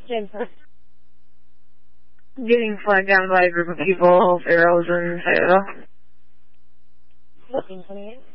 Jennifer. Getting flagged down by a group of people, Pharaohs and Sarah. 1428.